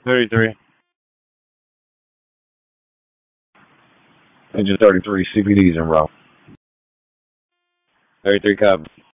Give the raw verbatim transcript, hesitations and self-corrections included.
thirty-three. Engine thirty-three, C P D's in route. thirty-three copy.